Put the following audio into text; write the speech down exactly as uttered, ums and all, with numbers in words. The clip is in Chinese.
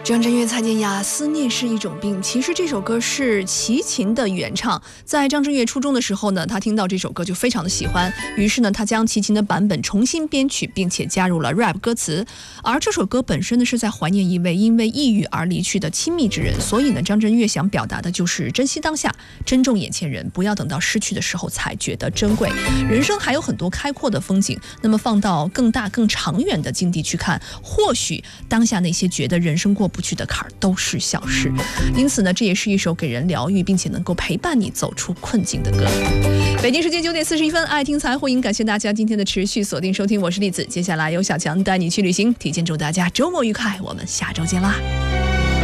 张震岳、蔡健雅，思念是一种病。其实这首歌是齐秦的原唱。在张震岳初中的时候呢，他听到这首歌就非常的喜欢，于是呢，他将齐秦的版本重新编曲，并且加入了 rap 歌词。而这首歌本身呢，是在怀念一位因为抑郁而离去的亲密之人。所以呢，张震岳想表达的就是珍惜当下，珍重眼前人，不要等到失去的时候才觉得珍贵。人生还有很多开阔的风景，那么放到更大更长远的境地去看，或许当下那些觉得人生过不去的坎儿都是小事。因此呢，这也是一首给人疗愈并且能够陪伴你走出困境的歌。北京时间九点四十一分，爱听财货音，感谢大家今天的持续锁定收听，我是栗子。接下来由小强带你去旅行，提前祝大家周末愉快，我们下周见啦。